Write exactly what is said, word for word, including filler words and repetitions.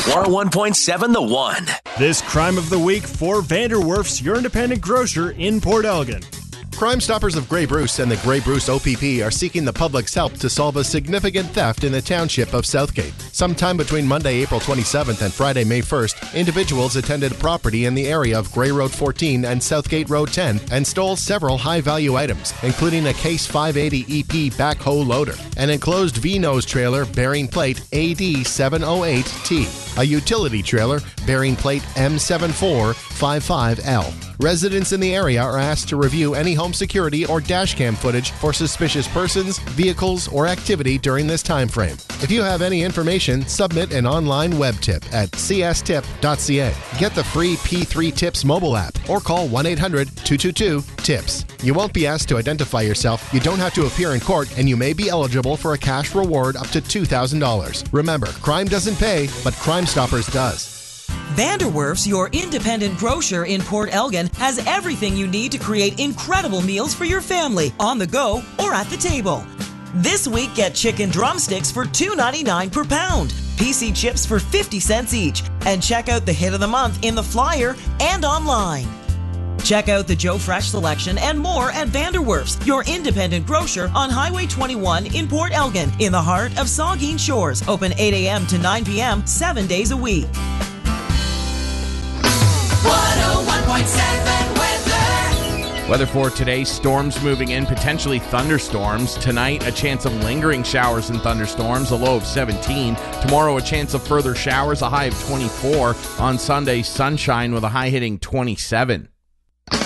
one oh one point seven The One. This Crime of the Week for Vanderwerf's, your independent grocer in Port Elgin. Crime Stoppers of Grey Bruce and the Grey Bruce O P P are seeking the public's help to solve a significant theft in the township of Southgate. Sometime between Monday, April twenty-seventh and Friday, May first, individuals attended a property in the area of Grey Road fourteen and Southgate Road ten and stole several high-value items, including a Case five eighty E P backhoe loader, an enclosed V-nose trailer bearing plate A D seven oh eight T, a utility trailer bearing plate M seven four five five L. Residents in the area are asked to review any home security or dashcam footage for suspicious persons, vehicles, or activity during this time frame. If you have any information, submit an online web tip at c s tip dot c a. Get the free P three Tips mobile app or call one eight hundred two two two TIPS. You won't be asked to identify yourself, you don't have to appear in court, and you may be eligible for a cash reward up to two thousand dollars. Remember, crime doesn't pay, but Crime Stoppers does. Vanderwerf's, your independent grocer in Port Elgin, has everything you need to create incredible meals for your family, on the go or at the table. This week, get chicken drumsticks for two ninety-nine per pound, P C chips for fifty cents each, and check out the hit of the month in the flyer and online. Check out the Joe Fresh selection and more at Vanderwerf's, your independent grocer on Highway twenty-one in Port Elgin, in the heart of Saugeen Shores. Open eight a.m. to nine p.m., seven days a week. one oh one point seven weather. Weather for today, storms moving in, potentially thunderstorms. Tonight, a chance of lingering showers and thunderstorms, a low of seventeen. Tomorrow, a chance of further showers, a high of twenty-four. On Sunday, sunshine with a high hitting twenty-seven.